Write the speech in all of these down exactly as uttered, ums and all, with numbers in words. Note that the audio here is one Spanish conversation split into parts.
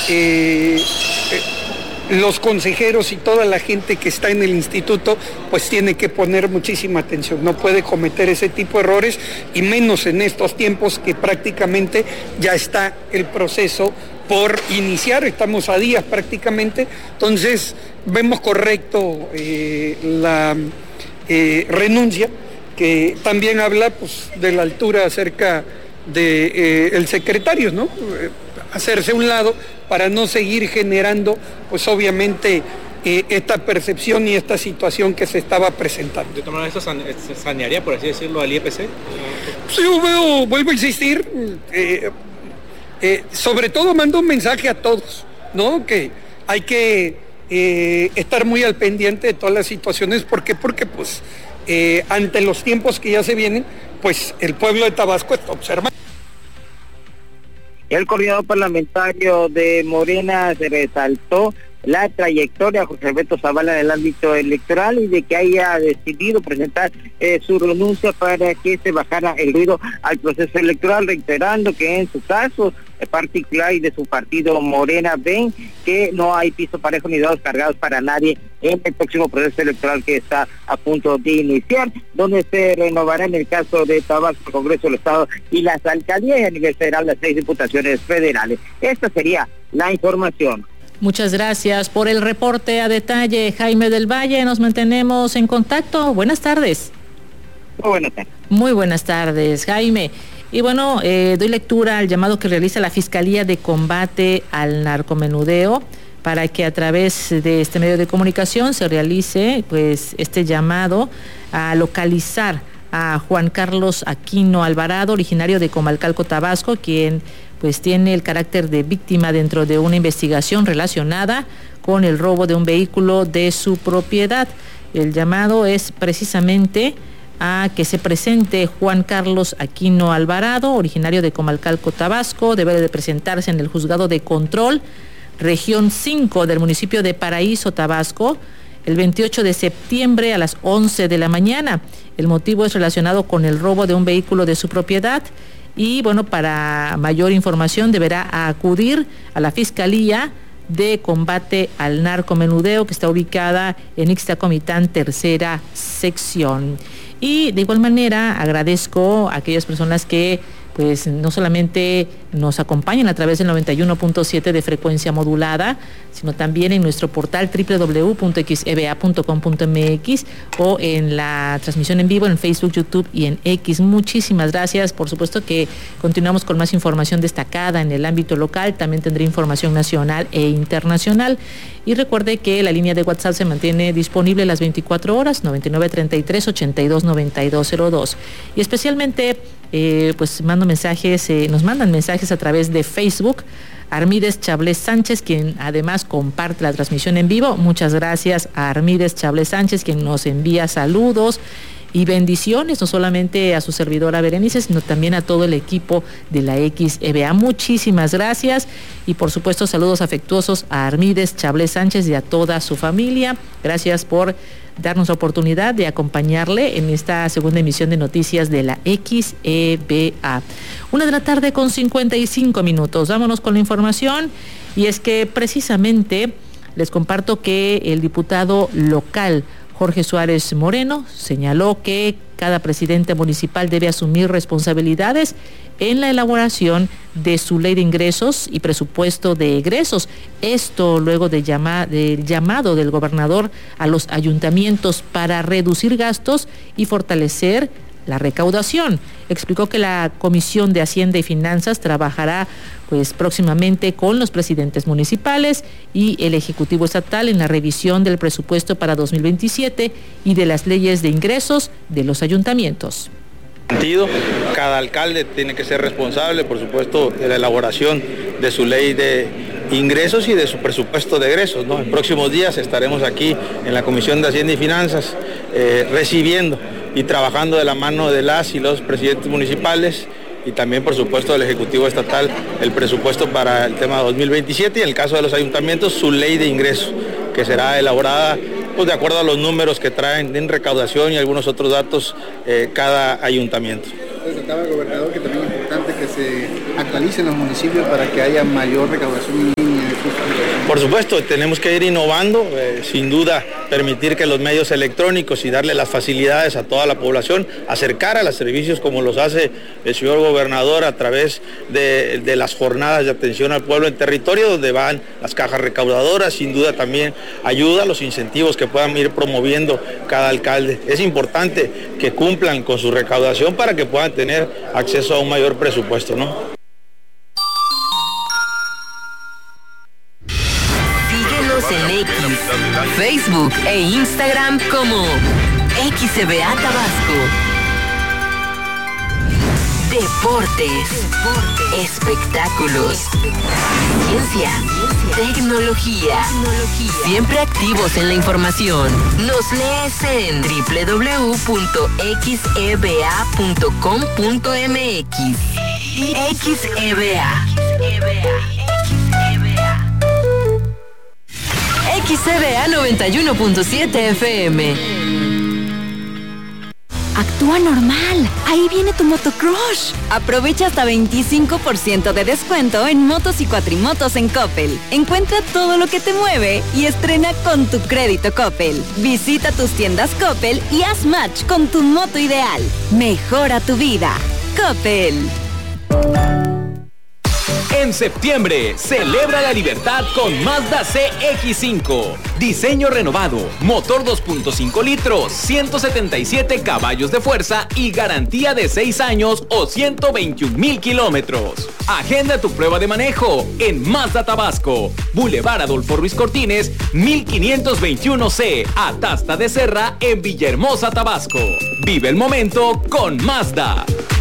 eh, eh, los consejeros y toda la gente que está en el instituto pues tiene que poner muchísima atención, no puede cometer ese tipo de errores y menos en estos tiempos que prácticamente ya está el proceso por iniciar, estamos a días prácticamente, entonces vemos correcto eh, la eh, renuncia que también habla pues de la altura acerca de eh, el secretario, ¿no? Hacerse a un lado para no seguir generando, pues obviamente, eh, esta percepción y esta situación que se estaba presentando. ¿De todas maneras eso sanearía, por así decirlo, al I E P C? Sí, yo veo, vuelvo a insistir, eh, eh, sobre todo mando un mensaje a todos, ¿no? Que hay que eh, estar muy al pendiente de todas las situaciones, ¿por qué? Porque pues eh, ante los tiempos que ya se vienen, pues el pueblo de Tabasco está observando. El coordinador parlamentario de Morena se resaltó la trayectoria de José Alberto Zavala en el ámbito electoral y de que haya decidido presentar eh, su renuncia para que se bajara el ruido al proceso electoral, reiterando que en su caso particular y de su partido Morena ven que no hay piso parejo ni dados cargados para nadie en el próximo proceso electoral que está a punto de iniciar, donde se renovará en el caso de Tabasco el Congreso del Estado y las alcaldías y a nivel federal las seis diputaciones federales. Esta sería la información. Muchas gracias por el reporte a detalle, Jaime del Valle. Nos mantenemos en contacto. Buenas tardes. Muy buenas tardes. Muy buenas tardes, Jaime. Y bueno, eh, doy lectura al llamado que realiza la Fiscalía de Combate al Narcomenudeo para que a través de este medio de comunicación se realice pues este llamado a localizar a Juan Carlos Aquino Alvarado, originario de Comalcalco, Tabasco, quien pues tiene el carácter de víctima dentro de una investigación relacionada con el robo de un vehículo de su propiedad. El llamado es precisamente a que se presente Juan Carlos Aquino Alvarado, originario de Comalcalco, Tabasco, debe de presentarse en el Juzgado de Control, región cinco del municipio de Paraíso, Tabasco, el veintiocho de septiembre a las once de la mañana. El motivo es relacionado con el robo de un vehículo de su propiedad y bueno, para mayor información deberá acudir a la Fiscalía de Combate al Narcomenudeo que está ubicada en Ixtacomitán, tercera sección. Y de igual manera agradezco a aquellas personas que pues no solamente nos acompañan a través del noventa y uno punto siete de frecuencia modulada, sino también en nuestro portal doble u doble u doble u punto x e b a punto com punto m x o en la transmisión en vivo en Facebook, YouTube y en X. Muchísimas gracias. Por supuesto que continuamos con más información destacada en el ámbito local, también tendré información nacional e internacional. Y recuerde que la línea de WhatsApp se mantiene disponible las veinticuatro horas, noventa y nueve treinta y tres ochenta y dos noventa y dos cero dos. Y especialmente, eh, pues mando mensajes, eh, nos mandan mensajes a través de Facebook. Armídez Chablés Sánchez, quien además comparte la transmisión en vivo. Muchas gracias a Armídez Chablés Sánchez, quien nos envía saludos y bendiciones, no solamente a su servidora Berenice, sino también a todo el equipo de la X E B A. Muchísimas gracias y por supuesto saludos afectuosos a Armídez Chablés Sánchez y a toda su familia. Gracias por darnos la oportunidad de acompañarle en esta segunda emisión de noticias de la X E B A. Una de la tarde con cincuenta y cinco minutos. Vámonos con la información y es que precisamente les comparto que el diputado local Jorge Suárez Moreno señaló que cada presidente municipal debe asumir responsabilidades en la elaboración de su ley de ingresos y presupuesto de egresos. Esto luego de llama, del llamado del gobernador a los ayuntamientos para reducir gastos y fortalecer la recaudación. Explicó que la Comisión de Hacienda y Finanzas trabajará pues próximamente con los presidentes municipales y el Ejecutivo Estatal en la revisión del presupuesto para dos mil veintisiete y de las leyes de ingresos de los ayuntamientos. Cada alcalde tiene que ser responsable, por supuesto, de la elaboración de su ley de ingresos y de su presupuesto de egresos, ¿no? En próximos días estaremos aquí en la Comisión de Hacienda y Finanzas eh, recibiendo y trabajando de la mano de las y los presidentes municipales y también, por supuesto, del Ejecutivo Estatal, el presupuesto para el tema dos mil veintisiete y en el caso de los ayuntamientos, su ley de ingresos, que será elaborada pues, de acuerdo a los números que traen en recaudación y algunos otros datos eh, cada ayuntamiento. Destacaba el gobernador que también es importante que se actualicen los municipios para que haya mayor recaudación en línea de Por supuesto, tenemos que ir innovando, eh, sin duda permitir que los medios electrónicos y darle las facilidades a toda la población, acercar a los servicios como los hace el señor gobernador a través de, de las jornadas de atención al pueblo en territorio, donde van las cajas recaudadoras, sin duda también ayuda a los incentivos que puedan ir promoviendo cada alcalde. Es importante que cumplan con su recaudación para que puedan tener acceso a un mayor presupuesto, ¿no? En X, Facebook e Instagram como X C B A Tabasco. Deportes, espectáculos, ciencia, tecnología. Siempre activos en la información. Nos lees en doble u doble u doble u punto x e b a punto com punto m x. X E B A. X C B A noventa y uno punto siete F M. Actúa normal. Ahí viene tu motocrush. Aprovecha hasta veinticinco por ciento de descuento en motos y cuatrimotos en Coppel. Encuentra todo lo que te mueve y estrena con tu crédito Coppel. Visita tus tiendas Coppel y haz match con tu moto ideal. Mejora tu vida. Coppel. En septiembre, celebra la libertad con Mazda C X cinco. Diseño renovado, motor dos punto cinco litros, ciento setenta y siete caballos de fuerza y garantía de seis años o ciento veintiún mil kilómetros. Agenda tu prueba de manejo en Mazda Tabasco. Boulevard Adolfo Ruiz Cortines, mil quinientos veintiuno C, Atasta de Serra, en Villahermosa, Tabasco. Vive el momento con Mazda.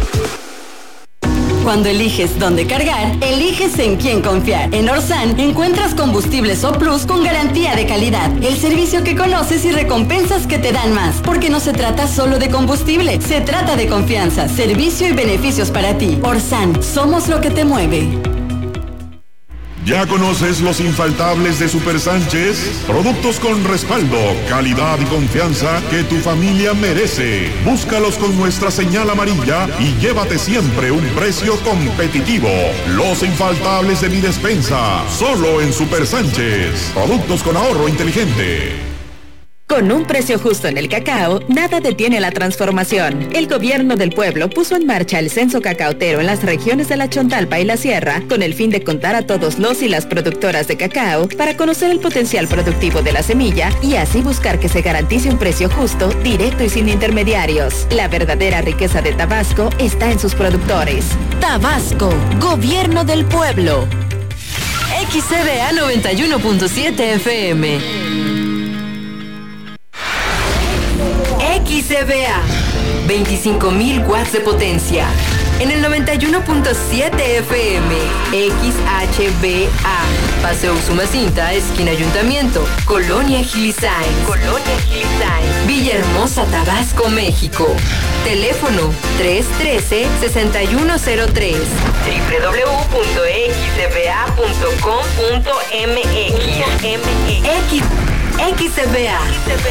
Cuando eliges dónde cargar, eliges en quién confiar. En Orsan encuentras combustibles O Plus con garantía de calidad. El servicio que conoces y recompensas que te dan más. Porque no se trata solo de combustible, se trata de confianza, servicio y beneficios para ti. Orsan, somos lo que te mueve. ¿Ya conoces los infaltables de Super Sánchez? Productos con respaldo, calidad y confianza que tu familia merece. Búscalos con nuestra señal amarilla y llévate siempre un precio competitivo. Los infaltables de mi despensa, solo en Super Sánchez. Productos con ahorro inteligente. Con un precio justo en el cacao, nada detiene la transformación. El gobierno del pueblo puso en marcha el censo cacaotero en las regiones de la Chontalpa y la Sierra, con el fin de contar a todos los y las productoras de cacao para conocer el potencial productivo de la semilla y así buscar que se garantice un precio justo, directo y sin intermediarios. La verdadera riqueza de Tabasco está en sus productores. Tabasco, gobierno del pueblo. X C B A noventa y uno punto siete F M. X C B A, veinticinco mil watts de potencia. En el noventa y uno punto siete F M, X H B A, Paseo Usumacinta, esquina Ayuntamiento, Colonia Gilisain, Colonia Gilisain, Villahermosa, Tabasco, México. Teléfono tres uno tres, seis uno cero tres, doble u doble u doble u punto x c b a punto com punto m x. X C B A.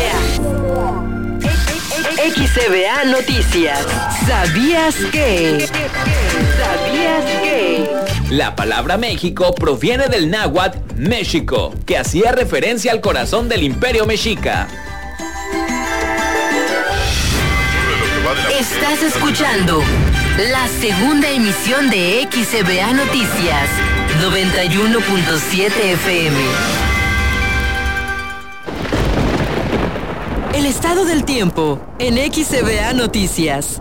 X C B A Noticias. ¿Sabías que? ¿Sabías que? La palabra México proviene del náhuatl México, que hacía referencia al corazón del Imperio Mexica. Estás escuchando la segunda emisión de X C B A Noticias, noventa y uno punto siete F M. El estado del tiempo en X C B A Noticias.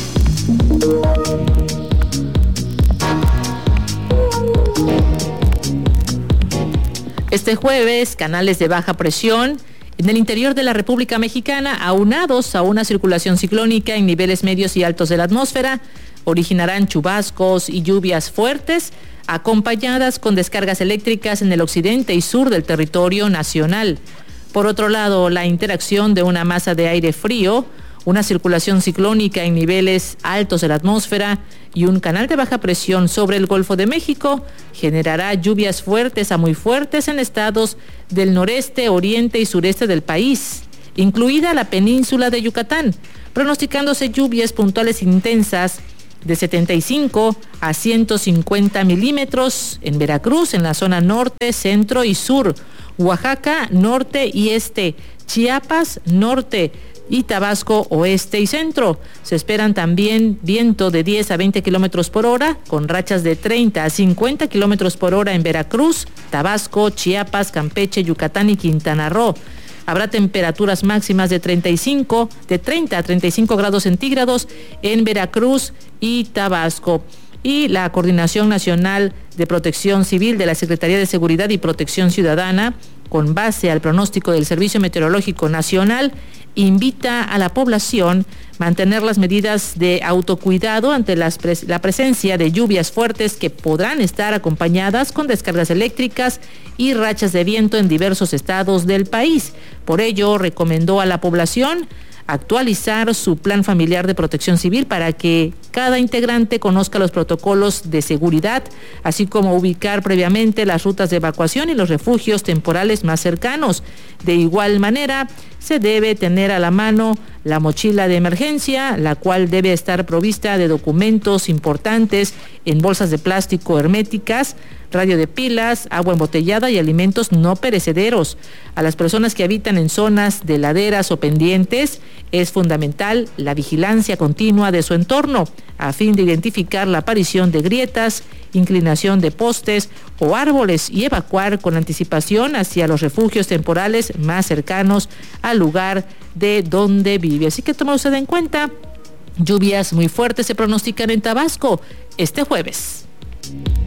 Este jueves, canales de baja presión en el interior de la República Mexicana, aunados a una circulación ciclónica en niveles medios y altos de la atmósfera, originarán chubascos y lluvias fuertes, acompañadas con descargas eléctricas en el occidente y sur del territorio nacional. Por otro lado, la interacción de una masa de aire frío, una circulación ciclónica en niveles altos de la atmósfera y un canal de baja presión sobre el Golfo de México generará lluvias fuertes a muy fuertes en estados del noreste, oriente y sureste del país, incluida la península de Yucatán, pronosticándose lluvias puntuales intensas de setenta y cinco a ciento cincuenta milímetros. En Veracruz, en la zona norte, centro y sur. Oaxaca, norte y este. Chiapas, norte y Tabasco, oeste y centro. Se esperan también viento de diez a veinte kilómetros por hora, con rachas de treinta a cincuenta kilómetros por hora en Veracruz, Tabasco, Chiapas, Campeche, Yucatán y Quintana Roo. Habrá temperaturas máximas de treinta y cinco, de treinta a treinta y cinco grados centígrados en Veracruz y Tabasco. Y la Coordinación Nacional de Protección Civil de la Secretaría de Seguridad y Protección Ciudadana, con base al pronóstico del Servicio Meteorológico Nacional, invita a la población a mantener las medidas de autocuidado ante las pres- la presencia de lluvias fuertes que podrán estar acompañadas con descargas eléctricas y rachas de viento en diversos estados del país. Por ello, recomendó a la población actualizar su plan familiar de protección civil para que cada integrante conozca los protocolos de seguridad, así como ubicar previamente las rutas de evacuación y los refugios temporales más cercanos. De igual manera, se debe tener a la mano la mochila de emergencia, la cual debe estar provista de documentos importantes en bolsas de plástico herméticas, radio de pilas, agua embotellada y alimentos no perecederos. A las personas que habitan en zonas de laderas o pendientes, es fundamental la vigilancia continua de su entorno a fin de identificar la aparición de grietas, inclinación de postes o árboles y evacuar con anticipación hacia los refugios temporales más cercanos al lugar de donde vive. Así que tome usted en cuenta, lluvias muy fuertes se pronostican en Tabasco este jueves.